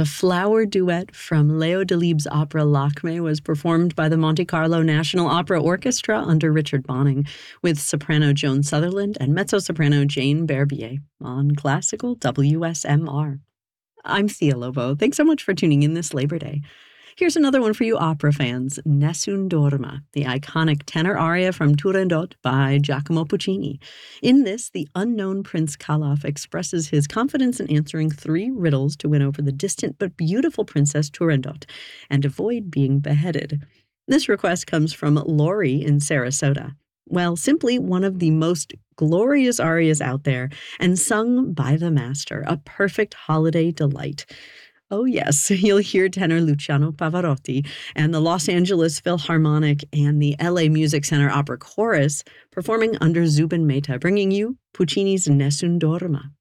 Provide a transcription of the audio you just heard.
A flower duet from Leo Delibes' opera Lakme was performed by the Monte Carlo National Opera Orchestra under Richard Bonning, with soprano Joan Sutherland and mezzo-soprano Jane Berbier on classical WSMR. I'm Thea Lobo. Thanks so much for tuning in this Labor Day. Here's another one for you opera fans, Nessun Dorma, the iconic tenor aria from Turandot by Giacomo Puccini. In this, the unknown Prince Kalaf expresses his confidence in answering 3 riddles to win over the distant but beautiful Princess Turandot and avoid being beheaded. This request comes from Lori in Sarasota. Well, simply one of the most glorious arias out there and sung by the master, a perfect holiday delight. Oh, yes, you'll hear tenor Luciano Pavarotti and the Los Angeles Philharmonic and the LA Music Center Opera Chorus performing under Zubin Mehta, bringing you Puccini's Nessun Dorma.